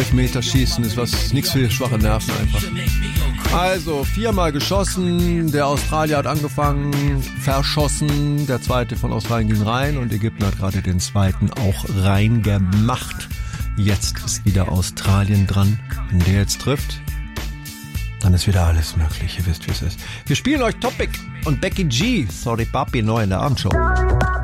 Elfmeterschießen ist nichts für schwache Nerven einfach. Also 4-mal geschossen, der Australier hat angefangen, verschossen, der zweite von Australien ging rein und Ägypten hat gerade den zweiten auch reingemacht. Jetzt ist wieder Australien dran. Wenn der jetzt trifft, dann ist wieder alles möglich. Ihr wisst, wie es ist. Wir spielen euch Topic und Becky G. Sorry Papi, neu in der Abendshow.